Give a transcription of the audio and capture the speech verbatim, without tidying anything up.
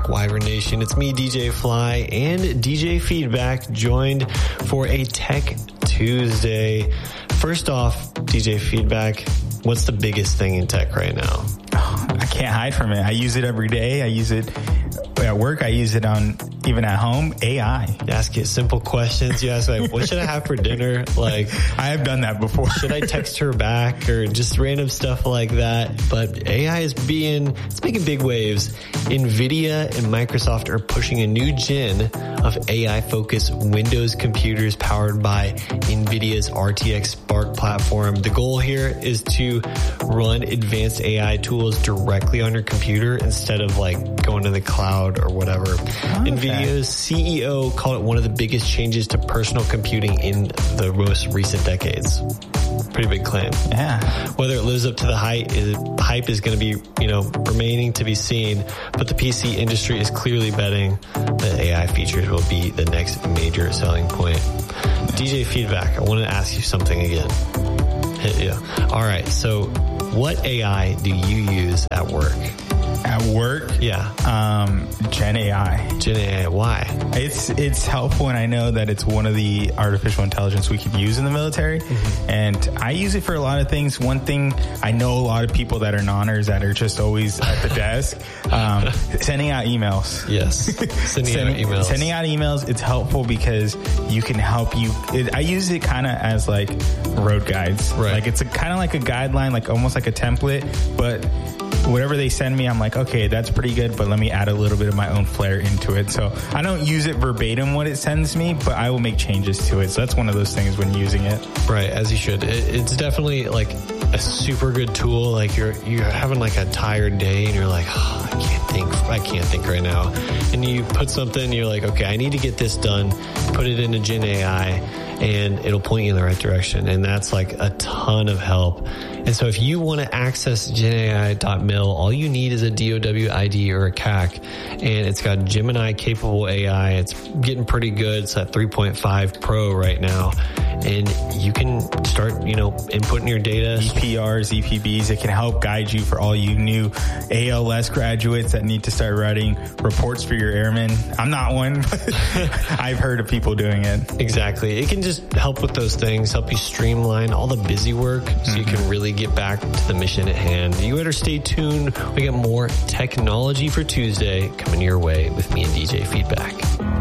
back, Wyvern Nation. It's me, D J Fly, and D J Feedback, joined for a Tech Tuesday. First off, D J Feedback, what's the biggest thing in tech right now? Oh, I can't hide from it. I use it every day. I use it at work. I use it on even at home. A I. You ask it simple questions. You ask like, what should I have for dinner? Like, I have done that before. Should I text her back or just random stuff like that? But A I is being, it's making big waves. NVIDIA and Microsoft are pushing a new gen of A I-focused Windows computers powered by NVIDIA's R T X Spark platform. The goal here is to run advanced A I tools directly on your computer instead of like going to the cloud or whatever. Okay. NVIDIA's C E O called it one of the biggest changes to personal computing in the most recent decades. Pretty big claim. Yeah. Whether it lives up to the hype is, hype is going to be, you know, remaining to be seen, but the P C industry is clearly betting that A I features will be the next major selling point. D J Feedback, I want to ask you something again. Hit you. All right. So what A I do you use at work? At work? Yeah. Um, Gen A I. Gen A I. Why? It's, it's helpful, and I know that it's one of the artificial intelligence we could use in the military. Mm-hmm. And I use it for a lot of things. One thing, I know a lot of people that are nonners that are just always at the desk, um, sending out emails. Yes. Sending Send, out emails. Sending out emails. It's helpful because you can help you. It, I use it kind of as like road guides. Right. Like it's a kind of like a guideline, like almost like a template, but whatever they send me, I'm like, okay, that's pretty good, but let me add a little bit of my own flair into it. So I don't use it verbatim what it sends me, but I will make changes to it. So that's one of those things when using it. Right, as you should. It, it's definitely like a super good tool. Like you're you're having like a tired day and you're like, oh, I can't think, I can't think right now. And you put something, you're like, okay, I need to get this done. Put it into Gen A I, and it'll point you in the right direction. And that's like a ton of help. And so if you want to access Gen A I dot mil, all you need is a D O W I D or a C A C. And it's got Gemini capable A I. It's getting pretty good. It's at three point five Pro right now. And you can start, you know, inputting your data. E P Rs, E P Bs. It can help guide you for all you new A L S graduates that need to start writing reports for your airmen. I'm not one, but I've heard of people doing it. Exactly. It can just help with those things, help you streamline all the busy work so mm-hmm. you can really get back to the mission at hand. You better stay tuned. We got more technology for Tuesday coming your way with me and D J Feedback.